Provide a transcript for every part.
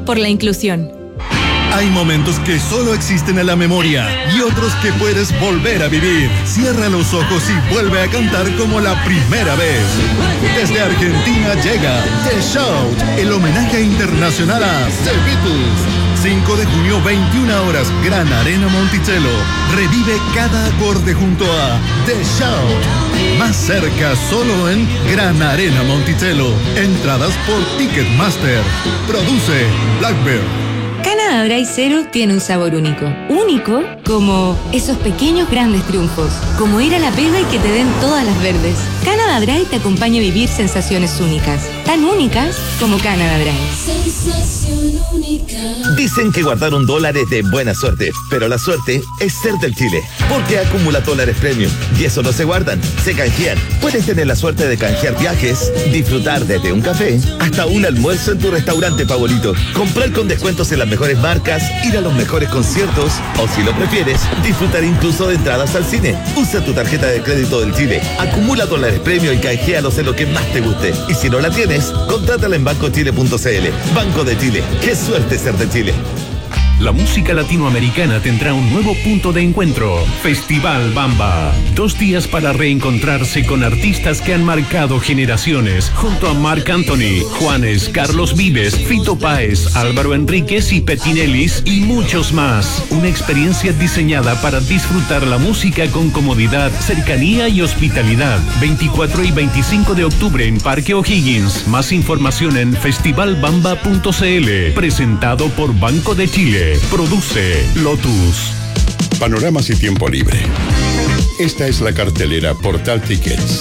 por la inclusión. Hay momentos que solo existen en la memoria y otros que puedes volver a vivir. Cierra los ojos y vuelve a cantar como la primera vez. Desde Argentina llega The Shout, el homenaje internacional a The Beatles. 5 de junio, 21 horas, Gran Arena Monticello. Revive cada acorde junto a The Shout. Más cerca, solo en Gran Arena Monticello. Entradas por Ticketmaster. Produce Blackbird. Canada Dry Zero tiene un sabor único. Único como esos pequeños grandes triunfos. Como ir a la pega y que te den todas las verdes. Canada Dry te acompaña a vivir sensaciones únicas. Tan únicas como Canada Dry. Sensación única. Dicen que guardar $1 es de buena suerte, pero la suerte es ser del Chile. Porque acumula dólares premium. Y eso no se guardan, se canjean. Puedes tener la suerte de canjear viajes, disfrutar desde un café hasta un almuerzo en tu restaurante favorito. Comprar con descuentos en las mejores marcas, ir a los mejores conciertos o, si lo prefieres, disfrutar incluso de entradas al cine. Usa tu tarjeta de crédito del Chile, acumula dólares premio y canjealos en lo que más te guste. Y si no la tienes, contrátala en bancochile.cl. Banco de Chile. ¡Qué suerte ser de Chile! La música latinoamericana tendrá un nuevo punto de encuentro. Festival Bamba. 2 días para reencontrarse con artistas que han marcado generaciones. Junto a Marc Anthony, Juanes, Carlos Vives, Fito Páez, Álvaro Enríquez y Petinelis y muchos más. Una experiencia diseñada para disfrutar la música con comodidad, cercanía y hospitalidad. 24 y 25 de octubre en Parque O'Higgins. Más información en festivalbamba.cl. Presentado por Banco de Chile. Produce Lotus. Panoramas y tiempo libre. Esta es la cartelera Portal Tickets.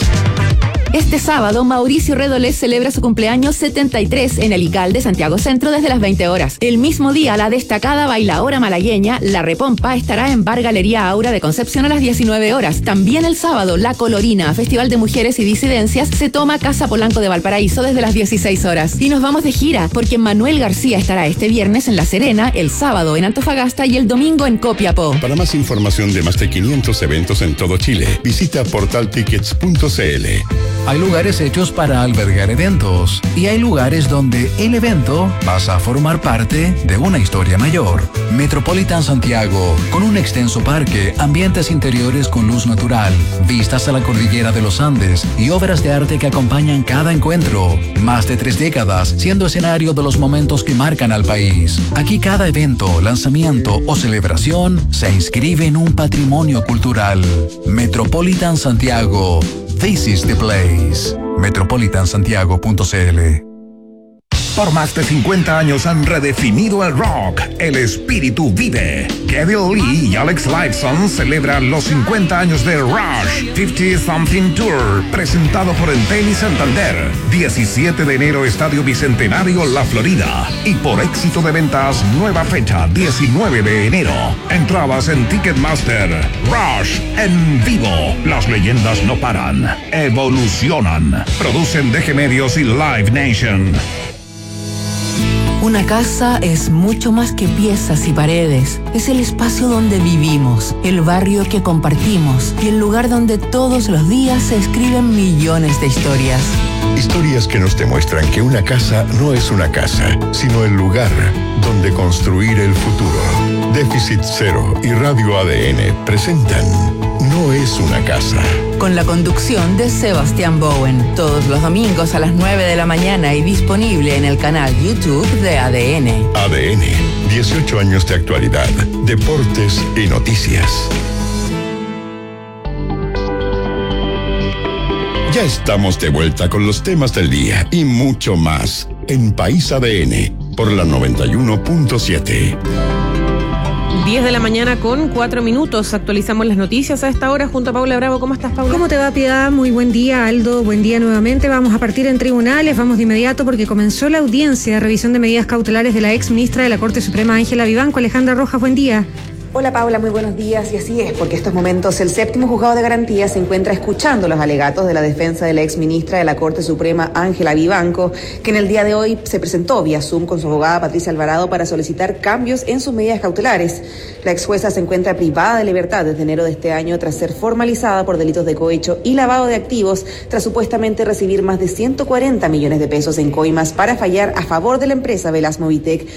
Este sábado, Mauricio Redolés celebra su cumpleaños 73 en el ICAL de Santiago Centro desde las 20 horas. El mismo día, la destacada bailaora malagueña La Repompa estará en Bar Galería Aura de Concepción a las 19 horas. También el sábado, La Colorina, Festival de Mujeres y Disidencias, se toma Casa Polanco de Valparaíso desde las 16 horas. Y nos vamos de gira, porque Manuel García estará este viernes en La Serena, el sábado en Antofagasta y el domingo en Copiapó. Para más información de más de 500 eventos en todo Chile, visita portaltickets.cl. Hay lugares hechos para albergar eventos y hay lugares donde el evento pasa a formar parte de una historia mayor. Metropolitan Santiago, con un extenso parque, ambientes interiores con luz natural, vistas a la cordillera de los Andes y obras de arte que acompañan cada encuentro. Más de 3 décadas siendo escenario de los momentos que marcan al país. Aquí cada evento, lanzamiento o celebración se inscribe en un patrimonio cultural. Metropolitan Santiago. This is the place. Metropolitansantiago.cl. Por más de 50 años han redefinido el rock. El espíritu vive. Kevin Lee y Alex Lifeson celebran los 50 años de Rush 50 Something Tour, presentado por Entel y Santander. 17 de enero, Estadio Bicentenario, La Florida. Y por éxito de ventas, nueva fecha, 19 de enero. Entradas en Ticketmaster. Rush en vivo. Las leyendas no paran, evolucionan. Producen DG Medios y Live Nation. Una casa es mucho más que piezas y paredes. Es el espacio donde vivimos, el barrio que compartimos y el lugar donde todos los días se escriben millones de historias. Historias que nos demuestran que una casa no es una casa, sino el lugar donde construir el futuro. Déficit Cero y Radio ADN presentan No es una casa. Con la conducción de Sebastián Bowen. Todos los domingos a las 9 de la mañana y disponible en el canal YouTube de ADN. ADN, 18 años de actualidad, deportes y noticias. Ya estamos de vuelta con los temas del día y mucho más en País ADN por la 91.7. 10 de la mañana con 4 minutos. Actualizamos las noticias a esta hora junto a Paula Bravo. ¿Cómo estás, Paula? ¿Cómo te va, Piedad? Muy buen día, Aldo. Buen día nuevamente. Vamos a partir en tribunales. Vamos de inmediato porque comenzó la audiencia de revisión de medidas cautelares de la ex ministra de la Corte Suprema, Ángela Vivanco. Alejandra Rojas, buen día. Hola Paula, muy buenos días. Y así es, porque en estos momentos el séptimo juzgado de garantía se encuentra escuchando los alegatos de la defensa de la ex ministra de la Corte Suprema, Ángela Vivanco, que en el día de hoy se presentó vía Zoom con su abogada Patricia Alvarado para solicitar cambios en sus medidas cautelares. La ex jueza se encuentra privada de libertad desde enero de este año tras ser formalizada por delitos de cohecho y lavado de activos, tras supuestamente recibir más de 140 millones de pesos en coimas para fallar a favor de la empresa Velasmovitec